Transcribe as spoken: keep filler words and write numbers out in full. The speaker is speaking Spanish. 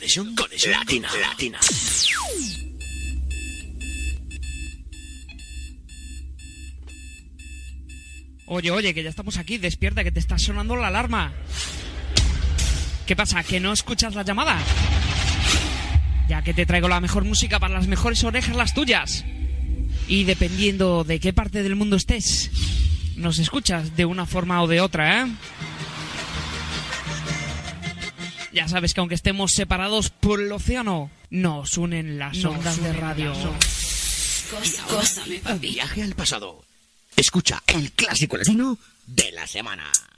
Conexión, conexión latina, latina. Oye, oye, que ya estamos aquí. Despierta, que te está sonando la alarma. ¿Qué pasa? ¿Que no escuchas la llamada? Ya que te traigo la mejor música para las mejores orejas, las tuyas. Y dependiendo de qué parte del mundo estés, nos escuchas de una forma o de otra, ¿eh? Ya sabes que aunque estemos separados por el océano, nos unen las nos ondas unen de radio. Un viaje al pasado. Escucha el clásico latino de la semana.